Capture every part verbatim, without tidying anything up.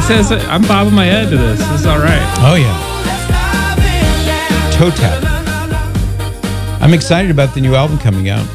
says I'm bobbing my head to this. This is all right. Oh, yeah. Toe tap. I'm excited about the new album coming out.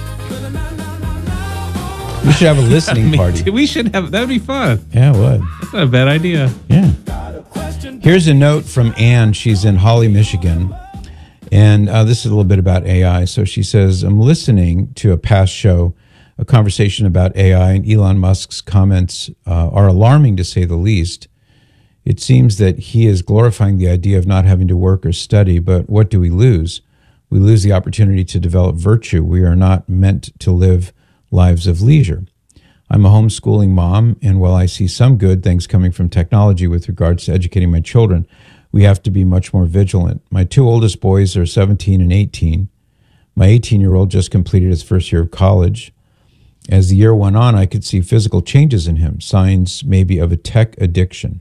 We should have a listening party. We should have. That would be fun. Yeah, it would. That's not a bad idea. Yeah. Here's a note from Ann. She's in Holly, Michigan. And uh, this is a little bit about A I. So she says, I'm listening to a past show, a conversation about A I, and Elon Musk's comments uh, are alarming to say the least. It seems that he is glorifying the idea of not having to work or study, but what do we lose? We lose the opportunity to develop virtue. We are not meant to live lives of leisure. I'm a homeschooling mom, and while I see some good things coming from technology with regards to educating my children, we have to be much more vigilant. My two oldest boys are seventeen and eighteen. My eighteen-year-old just completed his first year of college. As the year went on, I could see physical changes in him, signs maybe of a tech addiction.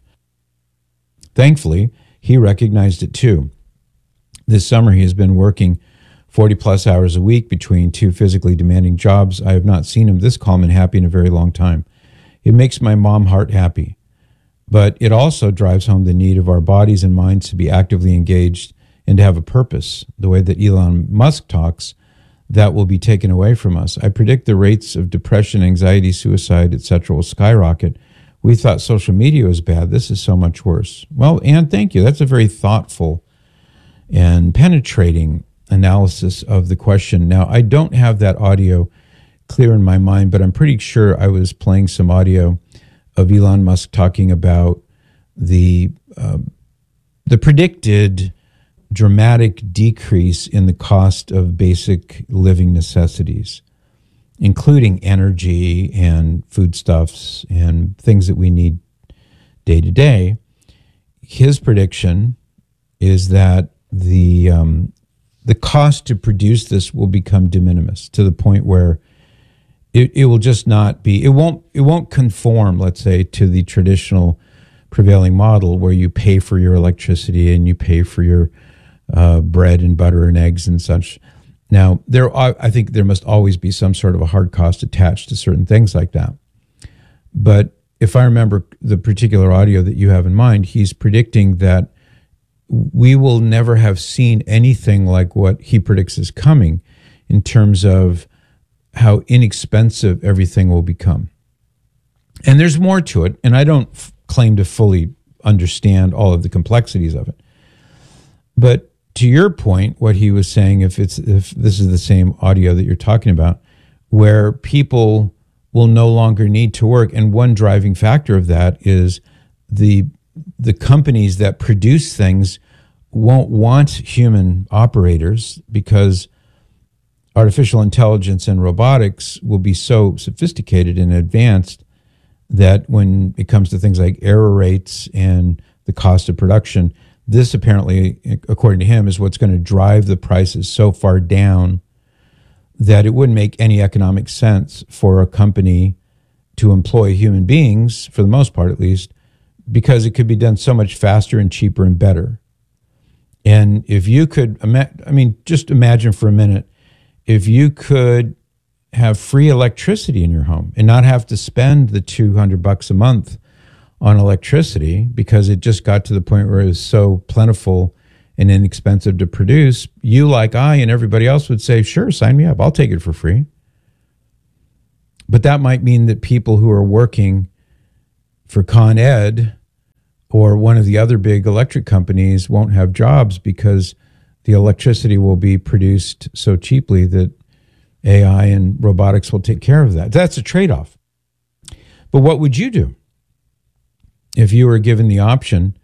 Thankfully, he recognized it too. This summer, he has been working forty-plus hours a week between two physically demanding jobs. I have not seen him this calm and happy in a very long time. It makes my mom heart happy. But it also drives home the need of our bodies and minds to be actively engaged and to have a purpose. The way that Elon Musk talks, that will be taken away from us. I predict the rates of depression, anxiety, suicide, et cetera will skyrocket. We thought social media was bad. This is so much worse. Well, Ann, thank you. That's a very thoughtful and penetrating analysis of the question. Now, I don't have that audio clear in my mind, but I'm pretty sure I was playing some audio of Elon Musk talking about the uh, the predicted dramatic decrease in the cost of basic living necessities, including energy and foodstuffs and things that we need day to day. His prediction is that the um, the cost to produce this will become de minimis to the point where It, it will just not be, it won't, it won't conform, let's say, to the traditional prevailing model where you pay for your electricity and you pay for your uh, bread and butter and eggs and such. Now, there are, I think there must always be some sort of a hard cost attached to certain things like that. But if I remember the particular audio that you have in mind, he's predicting that we will never have seen anything like what he predicts is coming in terms of how inexpensive everything will become. And there's more to it, and I don't f- claim to fully understand all of the complexities of it. But to your point, what he was saying, if it's if this is the same audio that you're talking about, where people will no longer need to work, and one driving factor of that is the the companies that produce things won't want human operators because artificial intelligence and robotics will be so sophisticated and advanced that when it comes to things like error rates and the cost of production, this apparently, according to him, is what's going to drive the prices so far down that it wouldn't make any economic sense for a company to employ human beings, for the most part at least, because it could be done so much faster and cheaper and better. And if you could, I mean, just imagine for a minute, if you could have free electricity in your home and not have to spend the two hundred bucks a month on electricity because it just got to the point where it was so plentiful and inexpensive to produce, you like I and everybody else would say, sure, sign me up. I'll take it for free. But that might mean that people who are working for Con Ed or one of the other big electric companies won't have jobs because the electricity will be produced so cheaply that A I and robotics will take care of that. That's a trade-off. But what would you do if you were given the option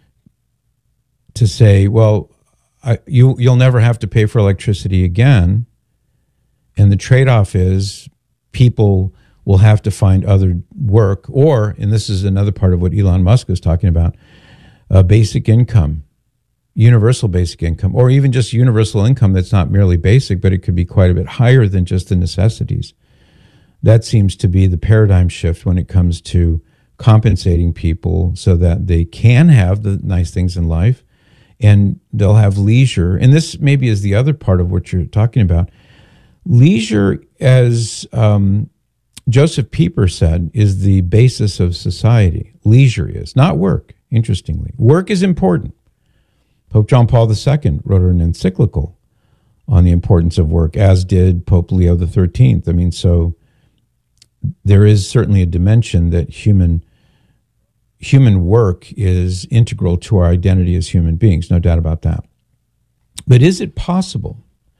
to say, well, I, you, you'll never have to pay for electricity again, and the trade-off is people will have to find other work, or, and this is another part of what Elon Musk is talking about, uh, basic income, universal basic income, or even just universal income that's not merely basic, but it could be quite a bit higher than just the necessities. That seems to be the paradigm shift when it comes to compensating people so that they can have the nice things in life and they'll have leisure. And this maybe is the other part of what you're talking about. Leisure as um, Joseph Pieper said, is the basis of society. Leisure is, not work, interestingly. Work is important. Pope John Paul the Second wrote an encyclical on the importance of work, as did Pope Leo the Thirteenth. I mean, so there is certainly a dimension that human human work is integral to our identity as human beings, no doubt about that. But is it possible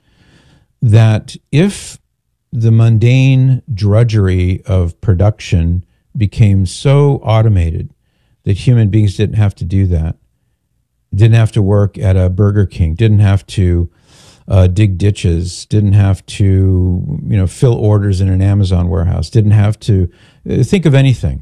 that if the mundane drudgery of production became so automated that human beings didn't have to do that, didn't have to work at a Burger King, didn't have to uh, dig ditches, didn't have to, you know, fill orders in an Amazon warehouse, didn't have to uh, think of anything?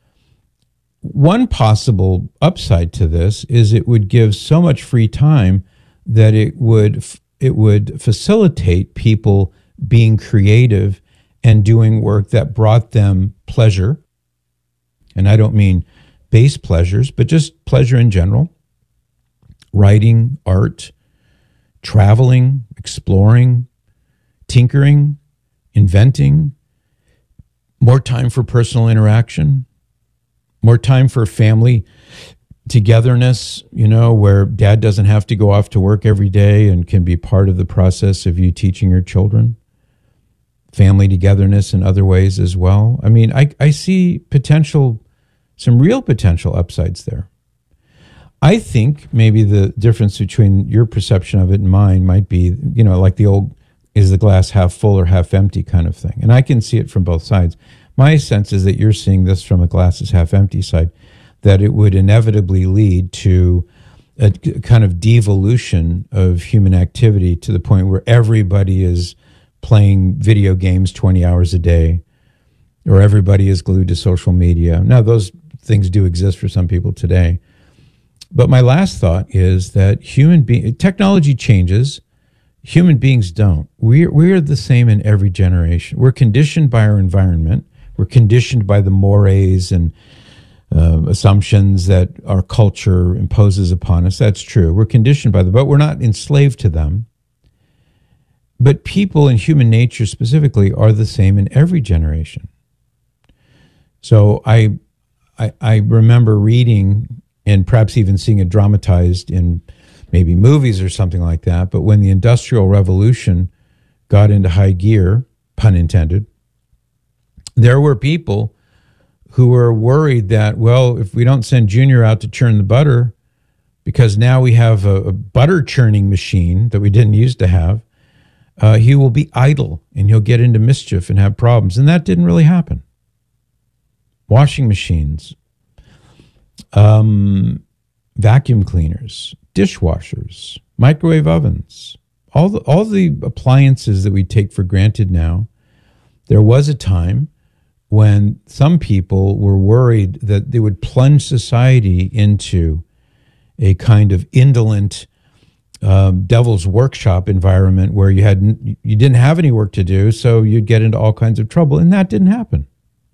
One possible upside to this is it would give so much free time that it would it would facilitate people being creative and doing work that brought them pleasure. And I don't mean base pleasures, but just pleasure in general. Writing, art, traveling, exploring, tinkering, inventing, more time for personal interaction, more time for family togetherness, you know, where dad doesn't have to go off to work every day and can be part of the process of you teaching your children. Family togetherness in other ways as well. I mean, I, I see potential, some real potential upsides there. I think maybe the difference between your perception of it and mine might be, you know, like the old, is the glass half full or half empty kind of thing. And I can see it from both sides. My sense is that you're seeing this from a glass is half empty side, that it would inevitably lead to a kind of devolution of human activity to the point where everybody is playing video games twenty hours a day, or everybody is glued to social media. Now, those things do exist for some people today. But my last thought is that human be- technology changes, human beings don't. We're, we're the same in every generation. We're conditioned by our environment. We're conditioned by the mores and uh, assumptions that our culture imposes upon us. That's true. We're conditioned by them, but we're not enslaved to them. But people and human nature specifically are the same in every generation. So I, I, I remember reading and perhaps even seeing it dramatized in maybe movies or something like that. But when the Industrial Revolution got into high gear, pun intended, there were people who were worried that, well, if we don't send Junior out to churn the butter, because now we have a, a butter churning machine that we didn't used to have, uh, he will be idle and he'll get into mischief and have problems. And that didn't really happen. Washing machines, um, vacuum cleaners, dishwashers, microwave ovens, all the, all the appliances that we take for granted now. There was a time when some people were worried that they would plunge society into a kind of indolent um, devil's workshop environment where you had you didn't have any work to do, so you'd get into all kinds of trouble, and that didn't happen.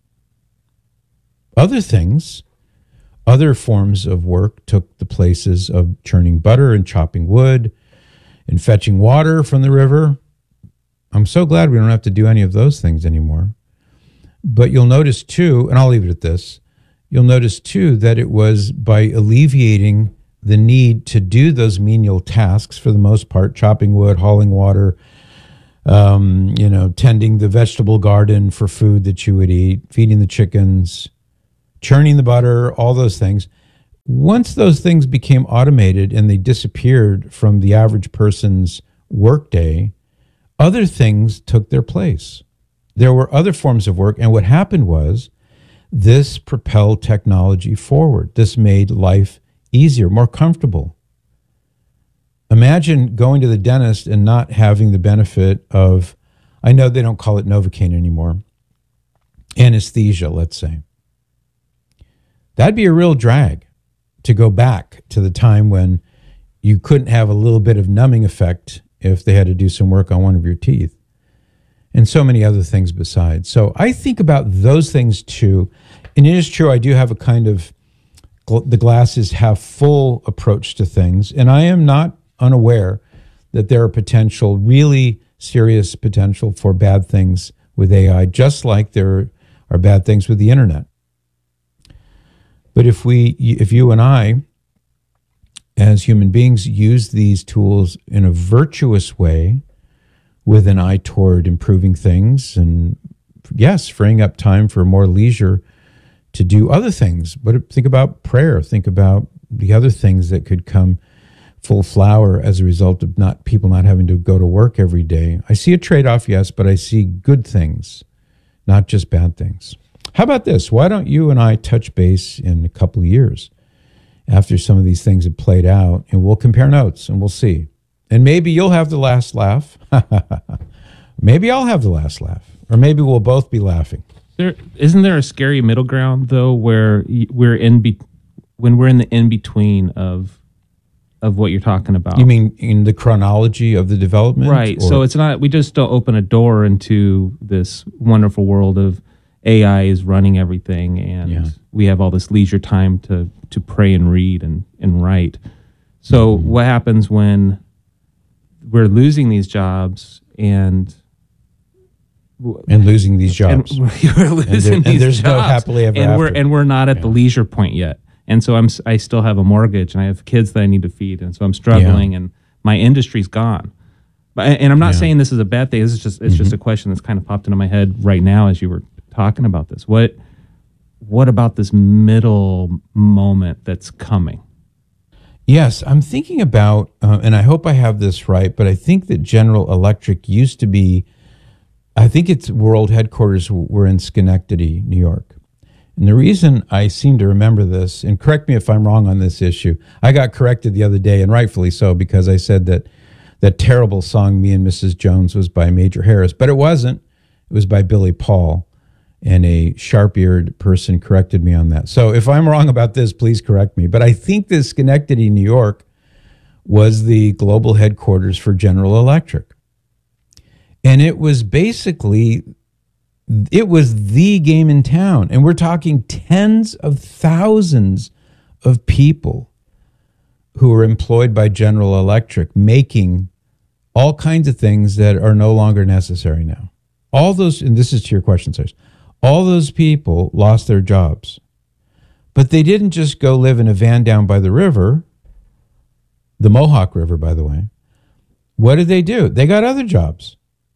Other things, other forms of work took the places of churning butter and chopping wood and fetching water from the river. I'm so glad we don't have to do any of those things anymore. But you'll notice too, and I'll leave it at this, you'll notice too that it was by alleviating the need to do those menial tasks, for the most part, chopping wood, hauling water, um, you know, tending the vegetable garden for food that you would eat, feeding the chickens, churning the butter, all those things. Once those things became automated and they disappeared from the average person's workday, other things took their place. There were other forms of work, and what happened was this propelled technology forward. This made life easier, more comfortable. Imagine going to the dentist and not having the benefit of, I know they don't call it Novocaine anymore, anesthesia, let's say. That'd be a real drag to go back to the time when you couldn't have a little bit of numbing effect if they had to do some work on one of your teeth, and so many other things besides. So I think about those things too. And it is true, I do have a kind of gl- the glasses half full approach to things. And I am not unaware that there are potential, really serious potential for bad things with A I, just like there are bad things with the internet. But if we, if you and I, as human beings, use these tools in a virtuous way with an eye toward improving things and, yes, freeing up time for more leisure to do other things. But think about prayer. Think about the other things that could come full flower as a result of not people not having to go to work every day. I see a trade-off, yes, but I see good things, not just bad things. How about this? Why don't you and I touch base in a couple of years after some of these things have played out, and we'll compare notes and we'll see. And maybe you'll have the last laugh. Maybe I'll have the last laugh. Or maybe we'll both be laughing. There isn't there a scary middle ground though, where we're in be, when we're in the in between of of what you're talking about. You mean in the chronology of the development? Right. Or? So it's not, we just don't open a door into this wonderful world of A I is running everything, and Yeah. we have all this leisure time to to pray and read and, and write. So Mm-hmm. what happens when we're losing these jobs and and losing these jobs. And we're losing and, there, and these there's no jobs, happily ever and after. we're and we're not at Yeah. the leisure point yet. And so I'm s- I still have a mortgage, and I have kids that I need to feed, and so I'm struggling, and my industry's gone. But and I'm not Yeah. saying this is a bad thing. This is just it's just a question that's kind of popped into my head right now as you were talking about this. What what about this middle moment that's coming? Yes, I'm thinking about, uh, and I hope I have this right, but I think that General Electric used to be, I think its world headquarters were in Schenectady, New York. And the reason I seem to remember this, and correct me if I'm wrong on this issue, I got corrected the other day, and rightfully so, because I said that that terrible song, Me and Missus Jones, was by Major Harris, but it wasn't. It was by Billy Paul, and a sharp-eared person corrected me on that. So if I'm wrong about this, please correct me. But I think that Schenectady, New York, was the global headquarters for General Electric. And it was basically, it was the game in town. And we're talking tens of thousands of people who were employed by General Electric making all kinds of things that are no longer necessary now. All those, and this is to your question, sirs, all those people lost their jobs. But they didn't just go live in a van down by the river, the Mohawk River, by the way. What did they do? They got other jobs.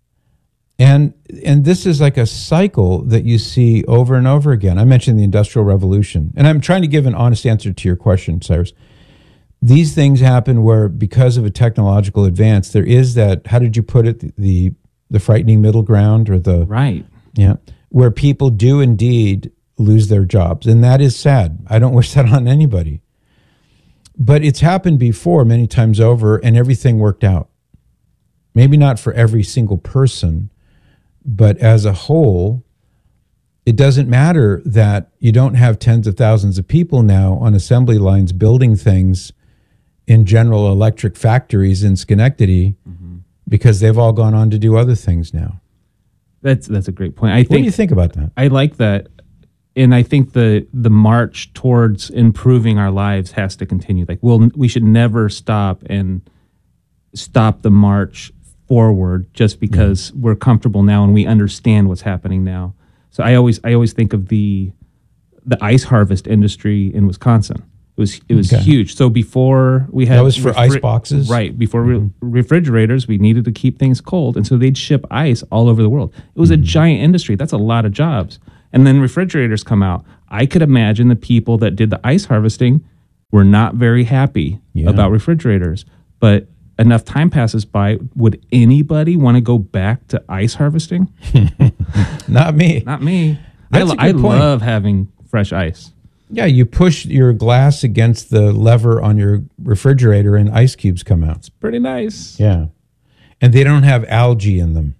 And and this is like a cycle that you see over and over again. I mentioned the Industrial Revolution. And I'm trying to give an honest answer to your question, Cyrus. These things happen where, because of a technological advance, there is that, how did you put it, the the frightening middle ground, or the... Right. Yeah, where people do indeed lose their jobs. And that is sad. I don't wish that on anybody. But it's happened before many times over, and everything worked out. Maybe not for every single person, but as a whole, it doesn't matter that you don't have tens of thousands of people now on assembly lines building things in General Electric factories in Schenectady, mm-hmm. because they've all gone on to do other things now. That's that's a great point. I What think do you think about that? I like that, and I think the the march towards improving our lives has to continue. Like, we'll we should never stop and stop the march forward just because yeah. we're comfortable now and we understand what's happening now. So I always I always think of the the ice harvest industry in Wisconsin. It was it was okay. huge. So before we had that was for refri- ice boxes, right? Before mm-hmm. re- refrigerators, we needed to keep things cold, and so they'd ship ice all over the world. It was mm-hmm. a giant industry. That's a lot of jobs. And then refrigerators come out. I could imagine the people that did the ice harvesting were not very happy yeah. about refrigerators. But enough time passes by. Would anybody want to go back to ice harvesting? Not me. Not me. That's I, a good I point. love having fresh ice. Yeah, you push your glass against the lever on your refrigerator and ice cubes come out. It's pretty nice. Yeah. And they don't have algae in them.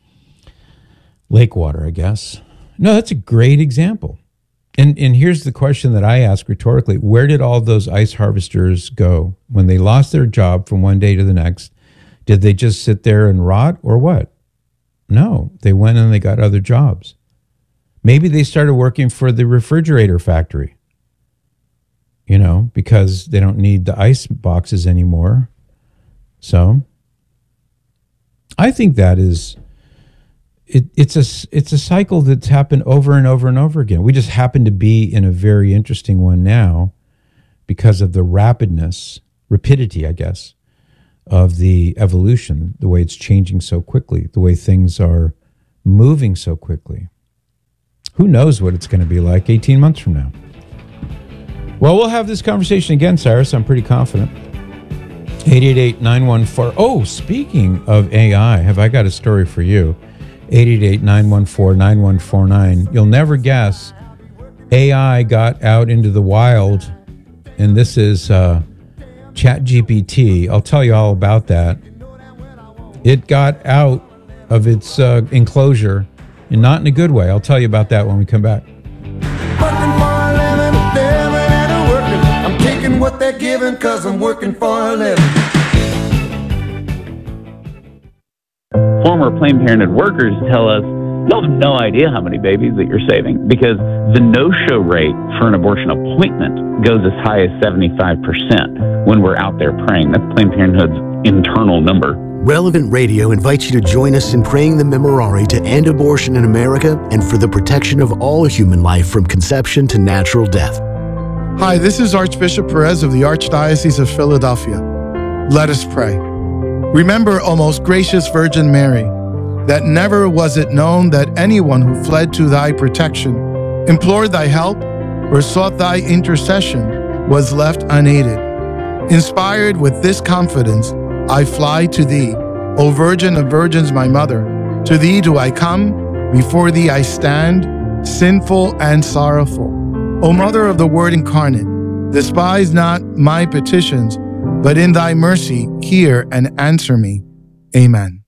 Lake water, I guess. No, that's a great example. And and here's the question that I ask rhetorically. Where did all those ice harvesters go when they lost their job from one day to the next? Did they just sit there and rot or what? No, they went and they got other jobs. Maybe they started working for the refrigerator factory, you know, because they don't need the ice boxes anymore. So I think that is it, it's a it's a cycle that's happened over and over and over again. We just happen to be in a very interesting one now because of the rapidness, rapidity, I guess, of the evolution, the way it's changing so quickly, the way things are moving so quickly. Who knows what it's going to be like eighteen months from now? Well, we'll have this conversation again, Cyrus. I'm pretty confident. eight eight eight, nine one four. Oh, speaking of A I, have I got a story for you? eight eight eight, nine one four, nine one four nine. You'll never guess. A I got out into the wild, and this is uh, ChatGPT. I'll tell you all about that. It got out of its uh, enclosure, and not in a good way. I'll tell you about that when we come back. What they're giving, cause I'm working for a living. Former Planned Parenthood workers tell us, you'll have no idea how many babies that you're saving, because the no-show rate for an abortion appointment goes as high as seventy-five percent when we're out there praying. That's Planned Parenthood's internal number. Relevant Radio invites you to join us in praying the Memorare to end abortion in America and for the protection of all human life from conception to natural death. Hi, this is Archbishop Perez of the Archdiocese of Philadelphia. Let us pray. Remember, O most gracious Virgin Mary, that never was it known that anyone who fled to thy protection, implored thy help, or sought thy intercession was left unaided. Inspired with this confidence, I fly to thee, O Virgin of Virgins, my mother. To thee do I come, before thee I stand, sinful and sorrowful. O Mother of the Word incarnate, despise not my petitions, but in thy mercy hear and answer me. Amen.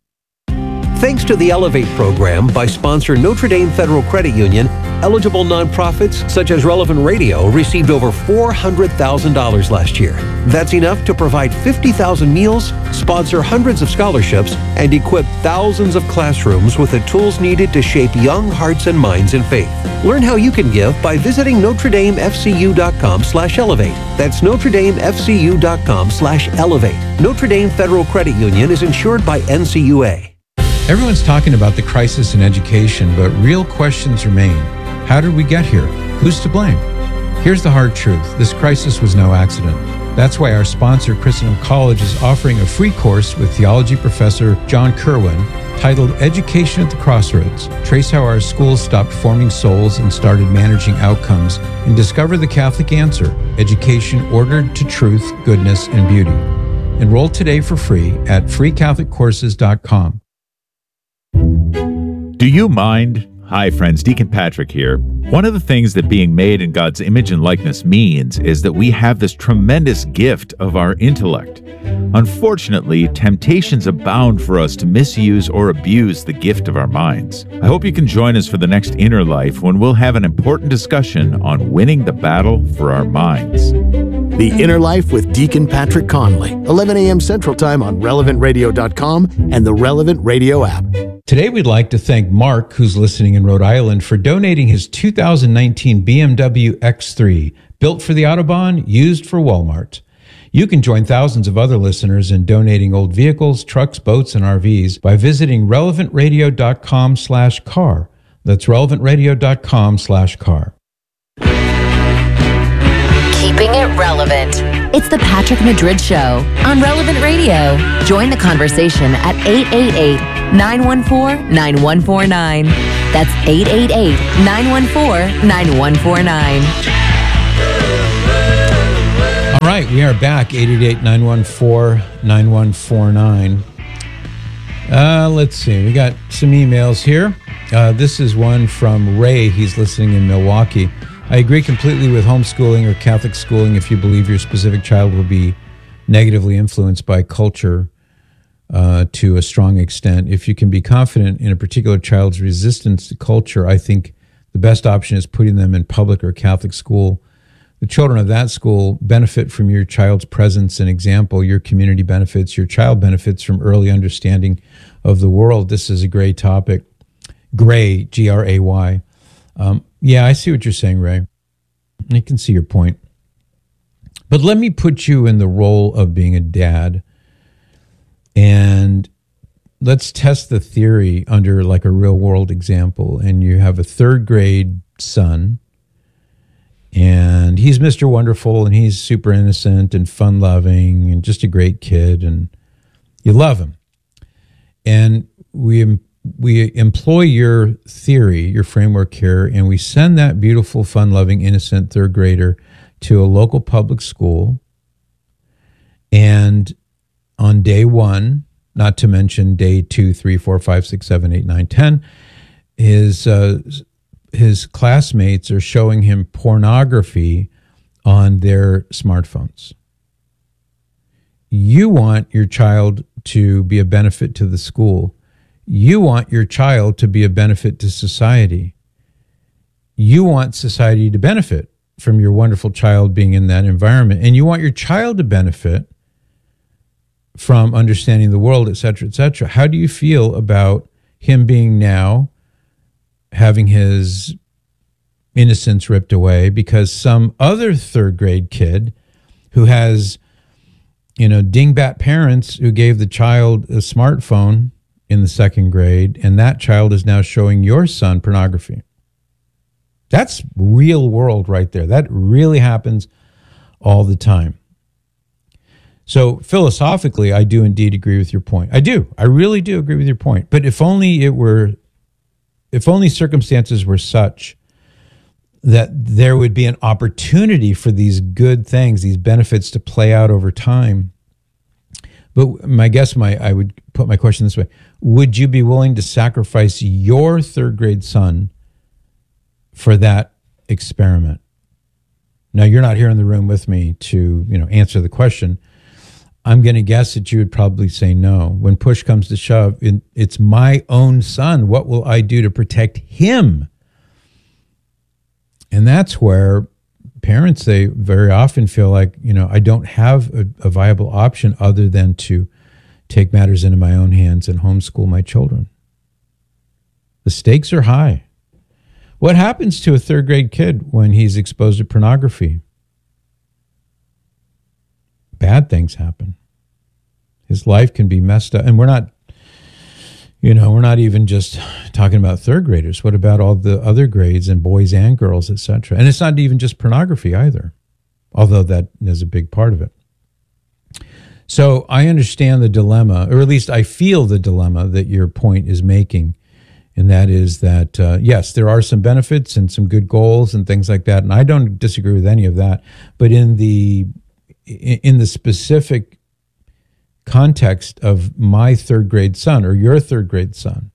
Thanks to the Elevate program by sponsor Notre Dame Federal Credit Union, eligible nonprofits such as Relevant Radio received over four hundred thousand dollars last year. That's enough to provide fifty thousand meals, sponsor hundreds of scholarships, and equip thousands of classrooms with the tools needed to shape young hearts and minds in faith. Learn how you can give by visiting Notre Dame F C U dot com slash elevate. That's Notre Dame F C U dot com slash elevate. Notre Dame Federal Credit Union is insured by N C U A. Everyone's talking about the crisis in education, but real questions remain. How did we get here? Who's to blame? Here's the hard truth. This crisis was no accident. That's why our sponsor, Christendom College, is offering a free course with theology professor John Kerwin titled Education at the Crossroads. Trace how our schools stopped forming souls and started managing outcomes, and discover the Catholic answer: education ordered to truth, goodness, and beauty. Enroll today for free at free catholic courses dot com. Do you mind? Hi friends, Deacon Patrick here. One of the things that being made in God's image and likeness means is that we have this tremendous gift of our intellect. Unfortunately, temptations abound for us to misuse or abuse the gift of our minds. I hope you can join us for the next Inner Life, when we'll have an important discussion on winning the battle for our minds. The Inner Life with Deacon Patrick Conley, eleven a.m. Central Time on relevant radio dot com and the Relevant Radio app. Today, we'd like to thank Mark, who's listening in Rhode Island, for donating his two thousand nineteen B M W X three, built for the Autobahn, used for Walmart. You can join thousands of other listeners in donating old vehicles, trucks, boats, and R Vs by visiting relevant radio dot com slash car. That's relevant radio dot com slash car. Keeping it relevant. It's the Patrick Madrid Show on Relevant Radio. Join the conversation at eight eight eight, nine one four, nine one four nine. That's eight eight eight, nine one four, nine one four nine. All right, we are back, eight eight eight, nine one four, nine one four nine. Uh, let's see, we got some emails here. Uh, this is one from Ray. He's listening in Milwaukee. I agree completely with homeschooling or Catholic schooling if you believe your specific child will be negatively influenced by culture uh, to a strong extent. If you can be confident in a particular child's resistance to culture, I think the best option is putting them in public or Catholic school. The children of that school benefit from your child's presence and example. Your community benefits, your child benefits from early understanding of the world. This is a great topic. Gray, G R A Y. Um, yeah, I see what you're saying, Ray. I can see your point. But let me put you in the role of being a dad and let's test the theory under like a real world example. And you have a third grade son, and he's Mister Wonderful, and he's super innocent and fun loving and just a great kid, and you love him. And we we employ your theory, your framework here, and we send that beautiful, fun loving, innocent third grader to a local public school. And on day one, not to mention day two, three, four, five, six, seven, eight, nine, ten, his uh, his classmates are showing him pornography on their smartphones. You want your child to be a benefit to the school. You want your child to be a benefit to society. You want society to benefit from your wonderful child being in that environment. And you want your child to benefit from understanding the world, et cetera, et cetera. How do you feel about him being now having his innocence ripped away because some other third grade kid who has, you know, dingbat parents who gave the child a smartphone in the second grade, and that child is now showing your son pornography? That's real world right there. That really happens all the time. So philosophically, I do indeed agree with your point. I do. I really do agree with your point. But if only it were, if only circumstances were such that there would be an opportunity for these good things, these benefits to play out over time. But my guess, my I would put my question this way. Would you be willing to sacrifice your third grade son for that experiment? Now, you're not here in the room with me to, you know, answer the question. I'm going to guess that you would probably say no. When push comes to shove, it, it's my own son. What will I do to protect him? And that's where parents, they very often feel like, you know, I don't have a, a viable option other than to take matters into my own hands and homeschool my children. The stakes are high. What happens to a third grade kid when he's exposed to pornography? Bad things happen. His life can be messed up. And we're not, you know, we're not even just talking about third graders. What about all the other grades and boys and girls, et cetera? And it's not even just pornography either, although that is a big part of it. So I understand the dilemma, or at least I feel the dilemma that your point is making. And that is that, uh, yes, there are some benefits and some good goals and things like that. And I don't disagree with any of that. But in the in the specific context of my third grade son or your third grade son,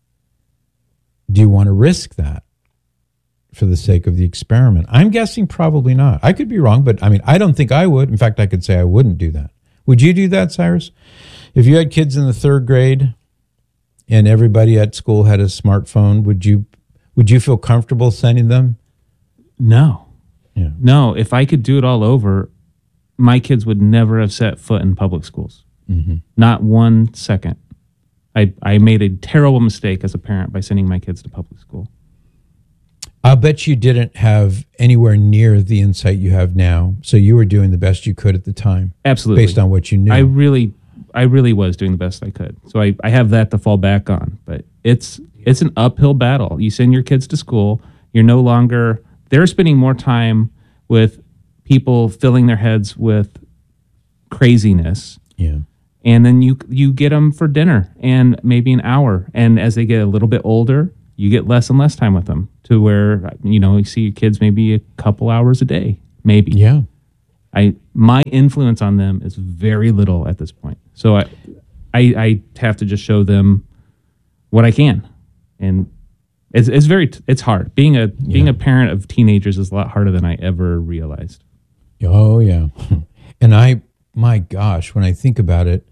do you want to risk that for the sake of the experiment? I'm guessing probably not. I could be wrong, but I mean, I don't think I would. In fact, I could say I wouldn't do that. Would you do that, Cyrus? If you had kids in the third grade and everybody at school had a smartphone, would you would you feel comfortable sending them? No. Yeah. No, if I could do it all over, my kids would never have set foot in public schools. Mm-hmm. Not one second. I, I made a terrible mistake as a parent by sending my kids to public school. I'll bet you didn't have anywhere near the insight you have now. So you were doing the best you could at the time. Absolutely. Based on what you knew. I really, I really was doing the best I could. So I, I have that to fall back on. But it's it's an uphill battle. You send your kids to school. You're no longer, they're spending more time with people filling their heads with craziness. Yeah. And then you you get them for dinner and maybe an hour. And as they get a little bit older, you get less and less time with them to where, you know, you see your kids maybe a couple hours a day, maybe. Yeah. I my influence on them is very little at this point. So I I, I have to just show them what I can. And it's it's very it's hard. Being a yeah. being a parent of teenagers is a lot harder than I ever realized. Oh yeah. And I my gosh, when I think about it,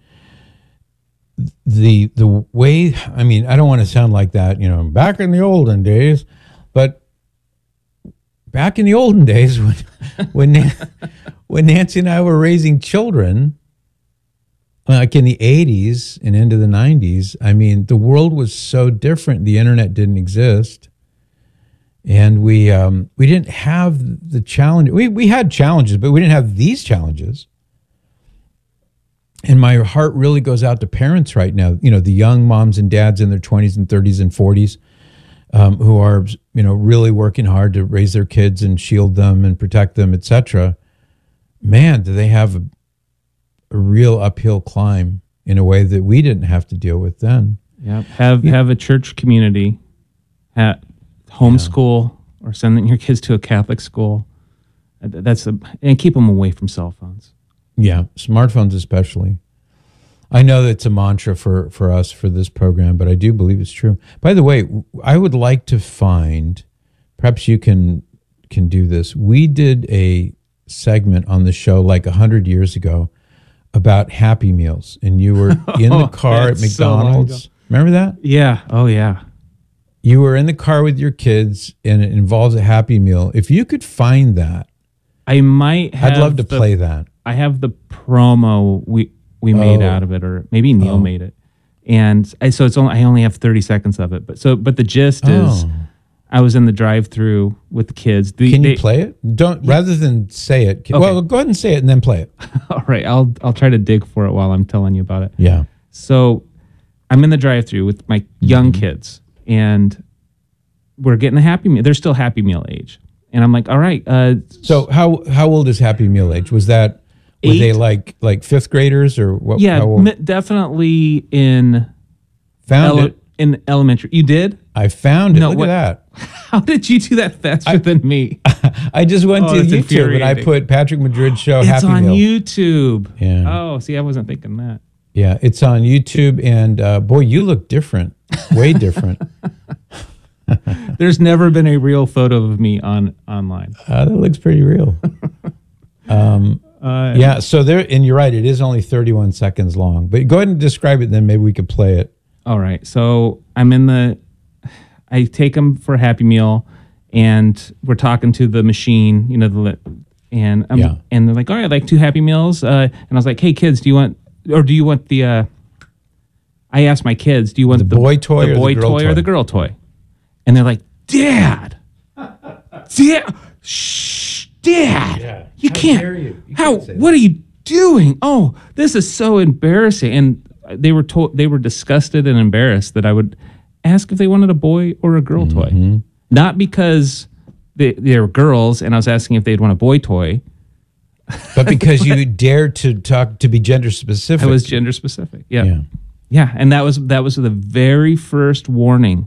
the the way, I mean, I don't want to sound like that, you know, back in the olden days, but back in the olden days when when when Nancy and I were raising children, like in the eighties and into the nineties, I mean, the world was so different. The internet didn't exist. And we um, we didn't have the challenge. We we had challenges, but we didn't have these challenges. And my heart really goes out to parents right now, you know, the young moms and dads in their twenties and thirties and forties um, who are, you know, really working hard to raise their kids and shield them and protect them, et cetera. Man, do they have a, a real uphill climb in a way that we didn't have to deal with then. Yeah, have Yeah. have a church community, ha homeschool, or sending your kids to a Catholic school. Uh, th- That's a, and keep them away from cell phones. Yeah, smartphones especially. I know that's a mantra for, for us for this program, but I do believe it's true. By the way, w- I would like to find, perhaps you can can do this. We did a segment on the show like a hundred years ago about Happy Meals, and you were in the car at that's so long McDonald's. ago. Remember that? Yeah. Oh yeah. You were in the car with your kids, and it involves a Happy Meal. If you could find that, I might. Have I'd love to the- play that. I have the promo we we made Oh. out of it, or maybe Neil Oh. made it, and I, so it's only I only have thirty seconds of it. But so but the gist is, Oh. I was in the drive-through with the kids. The, Can you they- play it? Don't rather than say it. Can, Okay. Well, go ahead and say it and then play it. All right, I'll I'll try to dig for it while I'm telling you about it. Yeah. So I'm in the drive-through with my young Mm-hmm. kids, and we're getting a Happy Meal. They're still Happy Meal age, and I'm like, all right. Uh, So how how old is Happy Meal age? Was that were they Eight. like like fifth graders or what? yeah, how old? mi- definitely in Found ele- it. in elementary. You did? I found it. No, Look what- at How did you do that faster than me? that. I just went Oh, to it's YouTube and I infuriating. put Patrick Madrid show It's Happy on Meal. YouTube. Yeah. Oh, see, I wasn't thinking that. Yeah, it's on YouTube, and uh, boy, you look different. Way different. There's never been a real photo of me on online. Uh, that looks pretty real. Um, Uh, yeah. So there, and you're right. It is only thirty-one seconds long. But go ahead and describe it. Then maybe we could play it. All right. So I'm in the, I take them for a Happy Meal, and we're talking to the machine, you know, the, li- and um, Yeah. and they're like, all right, like two Happy Meals. Uh, and I was like, hey kids, do you want, or do you want the, uh, I asked my kids, do you want The boy toy the or the boy girl toy, or toy? the girl toy? And they're like, Dad, Dad, shh, Dad, Yeah. you How can't, dare you? You how, can't say what are you doing? Oh, this is so embarrassing. And they were told, they were disgusted and embarrassed that I would ask if they wanted a boy or a girl Mm-hmm. toy. Not because they, they were girls and I was asking if they'd want a boy toy. But because you dared to talk to be gender specific. I was gender specific. Yeah. Yeah. Yeah. And that was, that was the very first warning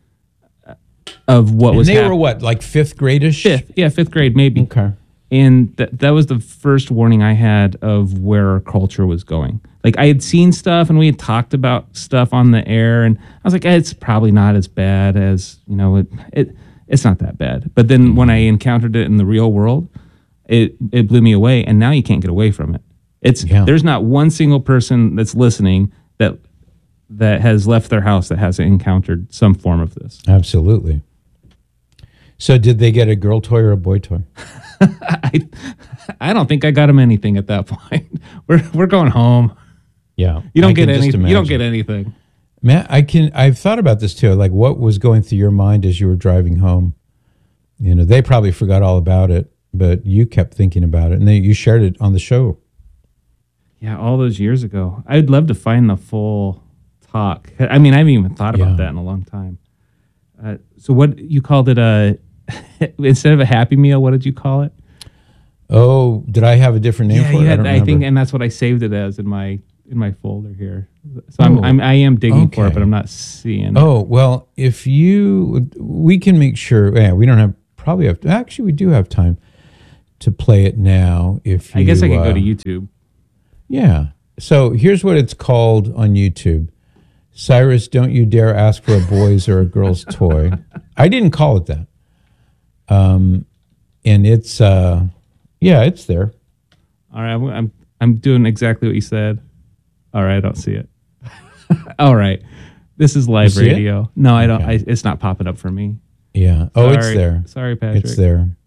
of what And was they happening. were what, like fifth gradish? Fifth. Yeah. Fifth grade, maybe. Okay. And that that was the first warning I had of where our culture was going. Like I had seen stuff and we had talked about stuff on the air, and I was like, eh, it's probably not as bad as, you know, it, it it's not that bad. But then when I encountered it in the real world, it it blew me away, and now you can't get away from it. It's Yeah. there's not one single person that's listening that that has left their house that hasn't encountered some form of this. Absolutely. So did they get a girl toy or a boy toy? I I don't think I got him anything at that point. We're we're going home. Yeah. You don't I get can just any. You don't imagine. get anything. Matt, I can. I've thought about this too. Like, what was going through your mind as you were driving home? You know, they probably forgot all about it, but you kept thinking about it, and then you shared it on the show. Yeah, all those years ago. I'd love to find the full talk. I mean, I haven't even thought about Yeah. that in a long time. Uh, so, what you called it a instead of a Happy Meal? What did you call it? Oh, did I have a different name Yeah, for you it? had, I, don't I think, remember. and that's what I saved it as in my in my folder here. So I'm, Oh, I'm I am digging for it, okay. but I'm not seeing. it. Oh well, if you, we can make sure. Yeah, we don't have probably have. Actually, we do have time to play it now. If you, I guess I could uh, go to YouTube. Yeah. So here's what it's called on YouTube. Cyrus, don't you dare ask for a boy's or a girl's toy. I didn't call it that. Um, and it's uh, yeah, it's there. All right, I'm I'm, I'm doing exactly what you said. All right, I don't see it. All right, this is live see it? radio. No, I don't. Okay. I, it's not popping up for me. Yeah. Oh, it's Sorry. there. Sorry, Patrick. It's there.